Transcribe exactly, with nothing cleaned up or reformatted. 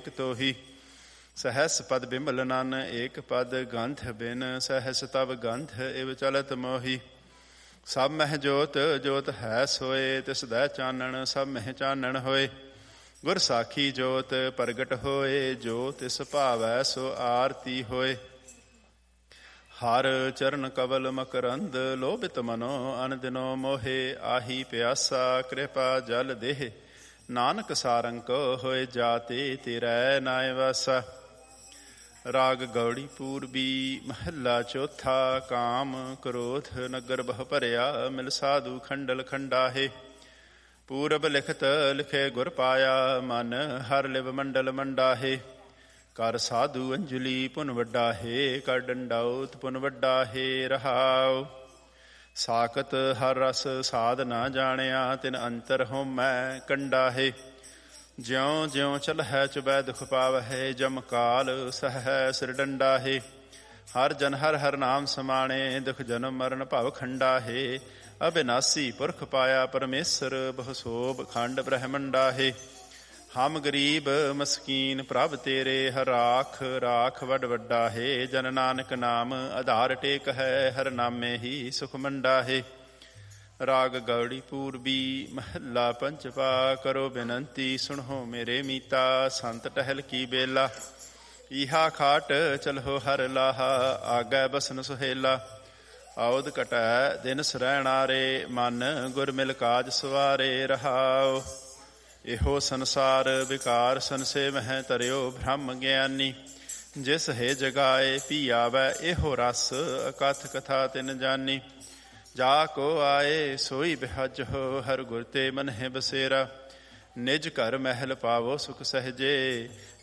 ਏਕ ਤੋਹੀ। ਸਹਸ ਪਦ ਬਿਮਲ ਨਨ ਏਕ ਪਦ ਗੰਧ ਬਿਨ, ਸਹਸ ਤਬ ਗੰਧ ਇਵ ਚਲਤ ਮੋਹੀ। ਸਭ ਮਹਿ ਜੋਤ ਜੋਤ ਹੈ ਸੋਏ, ਤਿਸ ਦੈ ਚਾਨਣ ਸਭ ਮਹਿ ਚਾਨਣ ਹੋਏ। ਗੁਰ ਸਾਖੀ ਜੋਤ ਪ੍ਰਗਟ ਹੋਏ, ਜੋ ਤਿਸ ਭਾਵੈ ਸੋ ਆਰਤੀ ਹੋਏ। ਹਰ ਚਰਨ ਕਵਲ ਮਕਰੰਦ, ਲੋਭਿਤ ਮਨੋ ਅਨ ਦਿਨੋ ਮੋਹੇ। ਆਹੀ ਪਿਆਸਾ ਕਿਰਪਾ ਜਲ ਦੇਹ, ਨਾਨਕ ਸਾਰੰਗ ਹੋਏ ਜਾਤੇ ਤੇਰੈ ਨਾਇ ਵਾਸਾ। ਰਾਗ ਗੌੜੀ ਪੂਰਬੀ ਮਹੱਲਾ ਚੌਥਾ। ਕਾਮ ਕ੍ਰੋਧ ਨਗਰ ਬਹੁ ਭਰਿਆ, ਮਿਲ ਸਾਧੂ ਖੰਡਲ ਖੰਡਾਹੇ। ਪੂਰਬ ਲਿਖਤ ਲਿਖੇ ਗੁਰ ਪਾਇਆ, ਮਨ ਹਰ ਲਿਵ ਮੰਡਲ ਮੰਡਾਹੇ। ਕਰ ਸਾਧੂ ਅੰਜਲੀ ਪੁਨ ਵੱਡਾ ਹੈ, ਕਰ ਡੰਡਾਉਤ ਪੁਨ ਵੱਡਾ ਹੈ। ਰਹਾਉ ਸਾਕਤ ਹਰ ਰਸ ਸਾਧ ਨਾ ਜਾਣਿਆ, ਤਿਨ ਅੰਤਰ ਹੋਮੈ ਕੰਡਾ ਹੈ। ਜਿਉਂ ਜਿਉਂ ਚਲਹਿ ਚੁਬੈ ਦੁਖ ਪਾਵਹਿ, ਜਮ ਕਾਲ ਸਹੈ ਸਿਰ ਡੰਡਾ ਹੈ। ਹਰ ਜਨ ਹਰ ਹਰ ਨਾਮ ਸਮਾਣੇ, ਦੁਖ ਜਨਮ ਮਰਨ ਭਵ ਖੰਡਾ ਹੈ। ਅਬਿਨਾਸੀ ਪੁਰਖ ਪਾਇਆ ਪਰਮੇਸ਼ਰ, ਬਹੁ ਸੋਭ ਖੰਡ ਬ੍ਰਹਮੰਡਾ ਹੈ। ਹਮ ਗਰੀਬ ਮਸਕੀਨ ਪ੍ਰਭ ਤੇਰੇ, ਹਰ ਰਾਖ ਰਾਖ ਵੱਡ ਵੱਡਾ ਹੈ। ਜਨ ਨਾਨਕ ਨਾਮ ਆਧਾਰ ਟੇਕ ਹੈ, ਹਰ ਨਾਮੇ ਹੀ ਸੁਖ ਮੰਡਾ ਹੈ। ਰਾਗ ਗੌੜੀ ਪੂਰਬੀ ਮਹੱਲਾ ਪੰਚਵਾ। ਕਰੋ ਬੇਨੰਤੀ ਸੁਣੋ ਮੇਰੇ ਮੀਤਾ, ਸੰਤ ਟਹਿਲ ਕੀ ਬੇਲਾ। ਈਹਾ ਖਾਟ ਚਲਹੋ ਹਰ ਲਾਹਾ, ਆਗੈ ਬਸਨ ਸੁਹੇਲਾ। ਆਉਦ ਘਟੈ ਦਿਨ ਸਰੈਣਾਰੇ, ਮਨ ਗੁਰ ਮਿਲ ਕਾਜ ਸਵਾਰੇ। ਰਹਾਉ ਇਹੋ ਸੰਸਾਰ ਵਿਕਾਰ ਸੰਸੇ ਮਹਿ, ਤਰਿਓ ਬ੍ਰਹਮ ਗਿਆਨੀ। ਜਿਸ ਹੈ ਜਗਾਏ ਪੀ ਆਵੈ, ਇਹੋ ਰਸ ਅਕਥ ਕਥਾ ਤਿਨ ਜਾਨੀ। ਜਾ ਕੋ ਆਏ ਸੋਈ ਬਿਹਜ ਹੋ, ਹਰ ਗੁਰ ਤੇ ਮਨ ਹੈ ਬਸੇਰਾ। ਨਿਜ ਘਰ ਮਹਿਲ ਪਾਵੋ ਸੁਖ ਸਹਜੇ,